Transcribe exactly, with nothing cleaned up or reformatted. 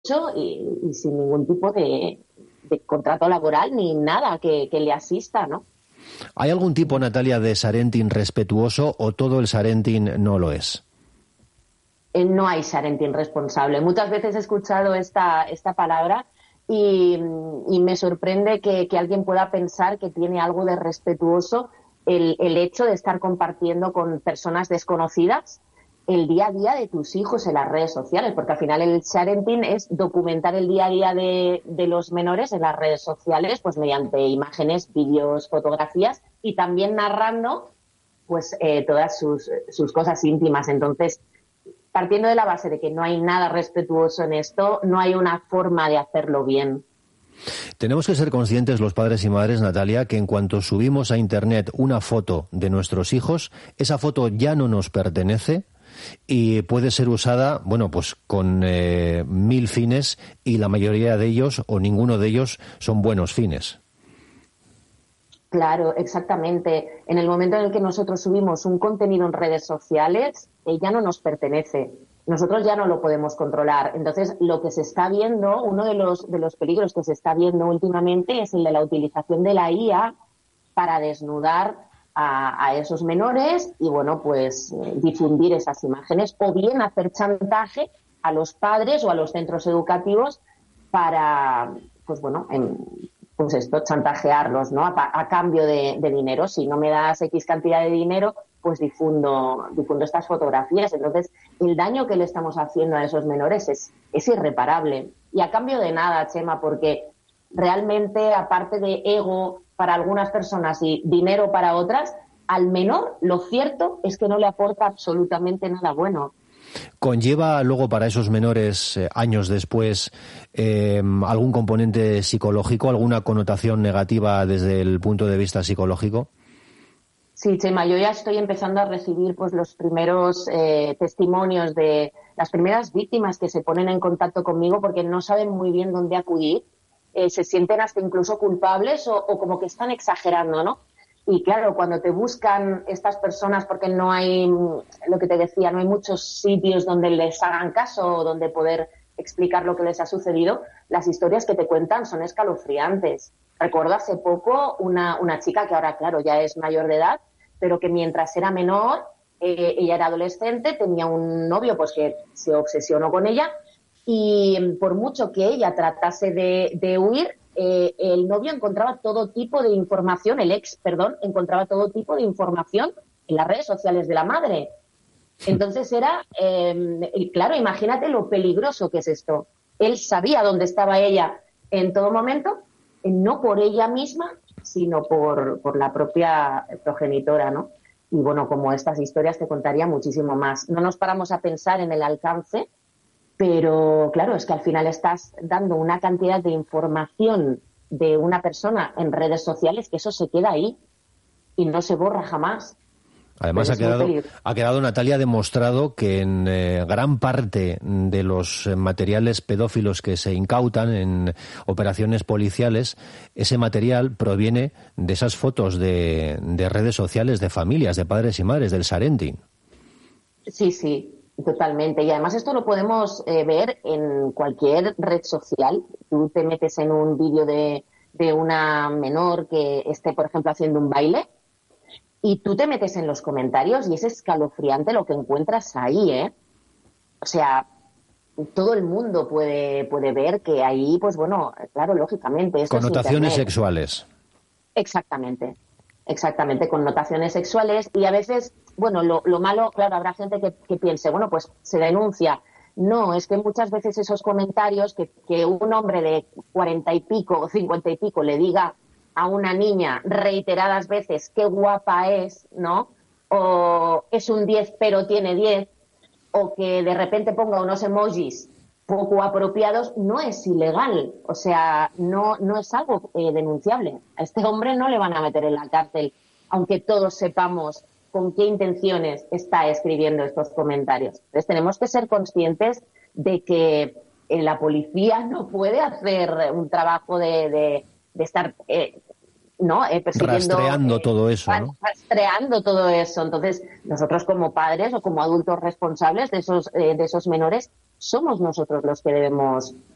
y, y sin ningún tipo de, de contrato laboral ni nada que, que le asista, ¿no? ¿Hay algún tipo, Natalia, de Sarentin respetuoso o todo el Sarentin no lo es? No hay Sarentin responsable. Muchas veces he escuchado esta, esta palabra y, y me sorprende que, que alguien pueda pensar que tiene algo de respetuoso el, el hecho de estar compartiendo con personas desconocidas el día a día de tus hijos en las redes sociales, porque al final el Sarentin es documentar el día a día de, de los menores en las redes sociales, pues mediante imágenes, vídeos, fotografías y también narrando pues eh, todas sus, sus cosas íntimas. Entonces, partiendo de la base de que no hay nada respetuoso en esto, no hay una forma de hacerlo bien. Tenemos que ser conscientes los padres y madres, Natalia, que en cuanto subimos a Internet una foto de nuestros hijos, esa foto ya no nos pertenece y puede ser usada, bueno, pues con eh, mil fines y la mayoría de ellos o ninguno de ellos son buenos fines. Claro, exactamente. En el momento en el que nosotros subimos un contenido en redes sociales, eh, ya no nos pertenece. Nosotros ya no lo podemos controlar. Entonces, lo que se está viendo, uno de los, de los peligros que se está viendo últimamente es el de la utilización de la I A para desnudar a, a esos menores y, bueno, pues eh, difundir esas imágenes o bien hacer chantaje a los padres o a los centros educativos para, pues bueno, en, pues esto, chantajearlos, ¿no? A, a cambio de, de dinero. Si no me das X cantidad de dinero, pues difundo, difundo estas fotografías. Entonces, el daño que le estamos haciendo a esos menores es, es irreparable. Y a cambio de nada, Chema, porque realmente, aparte de ego para algunas personas y dinero para otras, al menor lo cierto es que no le aporta absolutamente nada bueno. ¿Conlleva luego para esos menores, eh, años después, eh, algún componente psicológico, alguna connotación negativa desde el punto de vista psicológico? Sí, Chema, yo ya estoy empezando a recibir pues los primeros eh, testimonios de las primeras víctimas que se ponen en contacto conmigo porque no saben muy bien dónde acudir, eh, se sienten hasta incluso culpables o, o como que están exagerando, ¿no? Y claro, cuando te buscan estas personas, porque no hay, lo que te decía, no hay muchos sitios donde les hagan caso o donde poder explicar lo que les ha sucedido, las historias que te cuentan son escalofriantes. Recuerdo hace poco una, una chica que ahora, claro, ya es mayor de edad, pero que mientras era menor, eh, ella era adolescente, tenía un novio pues que se obsesionó con ella y por mucho que ella tratase de, de huir, Eh, el novio encontraba todo tipo de información, el ex, perdón, encontraba todo tipo de información en las redes sociales de la madre. Entonces era, eh, claro, imagínate lo peligroso que es esto. Él sabía dónde estaba ella en todo momento, no por ella misma, sino por, por la propia progenitora, ¿no? Y bueno, como estas historias te contaría muchísimo más. No nos paramos a pensar en el alcance, pero claro, es que al final estás dando una cantidad de información de una persona en redes sociales que eso se queda ahí y no se borra jamás. Además ha quedado, ha quedado, Natalia, demostrado que en eh, gran parte de los materiales pedófilos que se incautan en operaciones policiales, ese material proviene de esas fotos de, de redes sociales de familias, de padres y madres, del Sarentin. Sí, sí. Totalmente. Y además esto lo podemos eh, ver en cualquier red social. Tú te metes en un vídeo de, de una menor que esté, por ejemplo, haciendo un baile y tú te metes en los comentarios y es escalofriante lo que encuentras ahí, ¿eh? O sea, todo el mundo puede, puede ver que ahí, pues bueno, claro, lógicamente. Esto connotaciones es sexuales. Exactamente. Exactamente, connotaciones sexuales y a veces, bueno, lo, lo malo, claro, habrá gente que, que piense, bueno, pues se denuncia. No, es que muchas veces esos comentarios que, que un hombre de cuarenta y pico o cincuenta y pico le diga a una niña reiteradas veces qué guapa es, ¿no? O es un diez pero tiene diez, o que de repente ponga unos emojis poco apropiados, no es ilegal, o sea, no, no es algo eh, denunciable. A este hombre no le van a meter en la cárcel, aunque todos sepamos con qué intenciones está escribiendo estos comentarios. Entonces tenemos que ser conscientes de que eh, la policía no puede hacer un trabajo de, de, de estar eh, no eh, persiguiendo, rastreando eh, todo eso, ¿no? Rastreando todo eso. Entonces nosotros como padres o como adultos responsables de esos, eh, de esos menores somos nosotros los que debemos